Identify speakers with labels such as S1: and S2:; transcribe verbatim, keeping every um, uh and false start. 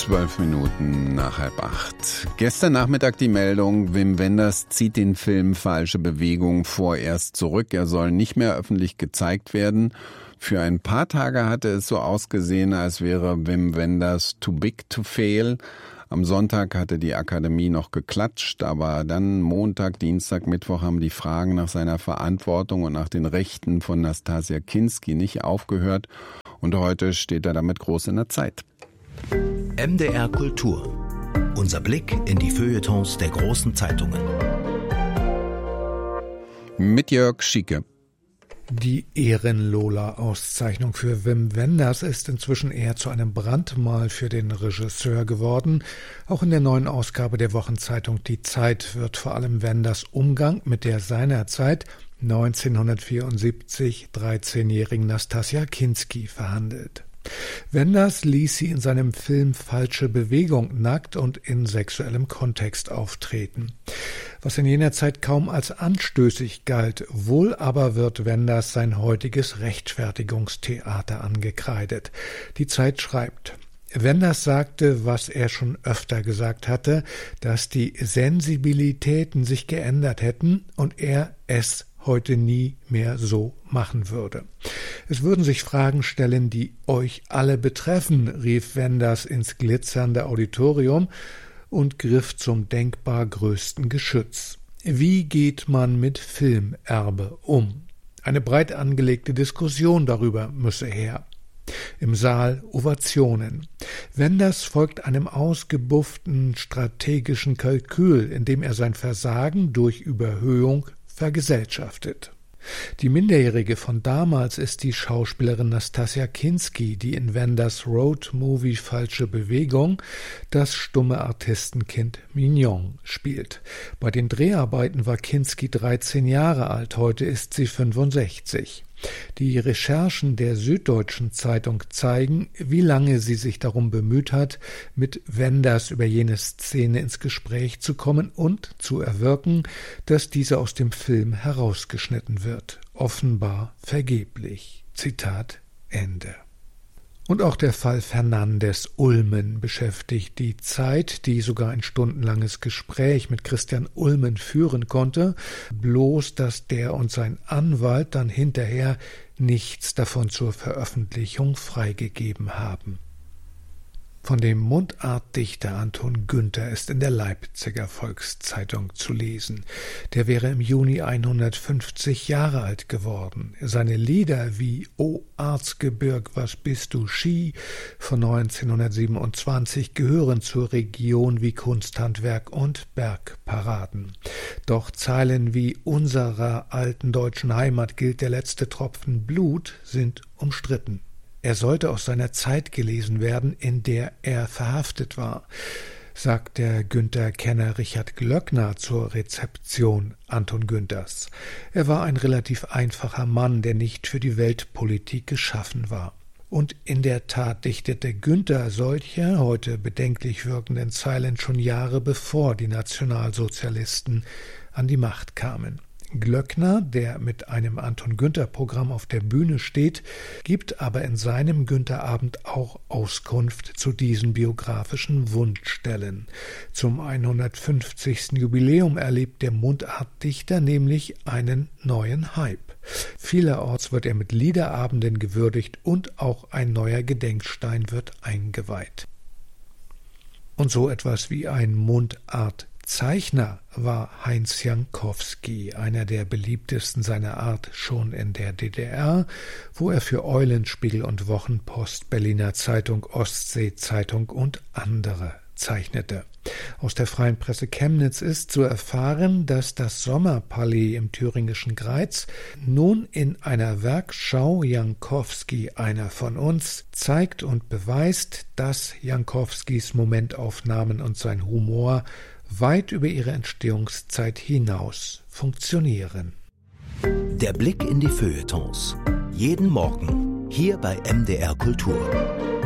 S1: Zwölf Minuten nach halb acht. Gestern Nachmittag die Meldung, Wim Wenders zieht den Film Falsche Bewegung vorerst zurück. Er soll nicht mehr öffentlich gezeigt werden. Für ein paar Tage hatte es so ausgesehen, als wäre Wim Wenders too big to fail. Am Sonntag hatte die Akademie noch geklatscht, aber dann Montag, Dienstag, Mittwoch haben die Fragen nach seiner Verantwortung und nach den Rechten von Nastassja Kinski nicht aufgehört. Und heute steht er damit groß in der Zeit.
S2: M D R Kultur. Unser Blick in die Feuilletons der großen Zeitungen.
S1: Mit Jörg Schieke.
S3: Die Ehrenlola-Auszeichnung für Wim Wenders ist inzwischen eher zu einem Brandmal für den Regisseur geworden. Auch in der neuen Ausgabe der Wochenzeitung Die Zeit wird vor allem Wenders Umgang mit der seinerzeit neunzehnhundertvierundsiebzig dreizehnjährigen Nastassja Kinski verhandelt. Wenders ließ sie in seinem Film Falsche Bewegung nackt und in sexuellem Kontext auftreten. Was in jener Zeit kaum als anstößig galt, wohl aber wird Wenders sein heutiges Rechtfertigungstheater angekreidet. Die Zeit schreibt: Wenders sagte, was er schon öfter gesagt hatte, dass die Sensibilitäten sich geändert hätten und er es heute nie mehr so machen würde. Es würden sich Fragen stellen, die euch alle betreffen, rief Wenders ins glitzernde Auditorium und griff zum denkbar größten Geschütz. Wie geht man mit Filmerbe um? Eine breit angelegte Diskussion darüber müsse her. Im Saal Ovationen. Wenders folgt einem ausgebufften strategischen Kalkül, in dem er sein Versagen durch Überhöhung vergesellschaftet. Die Minderjährige von damals ist die Schauspielerin Nastassja Kinski, die in Wenders Road-Movie Falsche Bewegung das stumme Artistenkind Mignon spielt. Bei den Dreharbeiten war Kinski dreizehn Jahre alt, heute ist sie fünfundsechzig. Die Recherchen der Süddeutschen Zeitung zeigen, wie lange sie sich darum bemüht hat, mit Wenders über jene Szene ins Gespräch zu kommen und zu erwirken, dass diese aus dem Film herausgeschnitten wird. Offenbar vergeblich. Zitat Ende. Und auch der Fall Fernandes-Ulmen beschäftigt die Zeit, die sogar ein stundenlanges Gespräch mit Christian Ulmen führen konnte, bloß dass der und sein Anwalt dann hinterher nichts davon zur Veröffentlichung freigegeben haben. Von dem Mundartdichter Anton Günther ist in der Leipziger Volkszeitung zu lesen. Der wäre im Juni hundertfünfzig Jahre alt geworden. Seine Lieder wie »O Erzgebirg, was bist du Ski« von neunzehnhundertsiebenundzwanzig gehören zur Region wie Kunsthandwerk und Bergparaden. Doch Zeilen wie »Unserer alten deutschen Heimat gilt der letzte Tropfen Blut« sind umstritten. Er sollte aus seiner Zeit gelesen werden, in der er verhaftet war, sagt der Günther-Kenner Richard Glöckner zur Rezeption Anton Günthers. Er war ein relativ einfacher Mann, der nicht für die Weltpolitik geschaffen war. Und in der Tat dichtete Günther solche heute bedenklich wirkenden Zeilen schon Jahre bevor die Nationalsozialisten an die Macht kamen. Glöckner, der mit einem Anton-Günther-Programm auf der Bühne steht, gibt aber in seinem Günther-Abend auch Auskunft zu diesen biografischen Wunschstellen. Zum hundertfünfzigsten Jubiläum erlebt der Mundartdichter nämlich einen neuen Hype. Vielerorts wird er mit Liederabenden gewürdigt und auch ein neuer Gedenkstein wird eingeweiht. Und so etwas wie ein Mundart Zeichner war Heinz Jankowski, einer der beliebtesten seiner Art schon in der D D R, wo er für Eulenspiegel und Wochenpost, Berliner Zeitung, Ostsee-Zeitung und andere zeichnete. Aus der Freien Presse Chemnitz ist zu erfahren, dass das Sommerpalais im thüringischen Greiz nun in einer Werkschau Jankowski, einer von uns, zeigt und beweist, dass Jankowskis Momentaufnahmen und sein Humor weit über ihre Entstehungszeit hinaus funktionieren.
S2: Der Blick in die Feuilletons. Jeden Morgen hier bei M D R Kultur.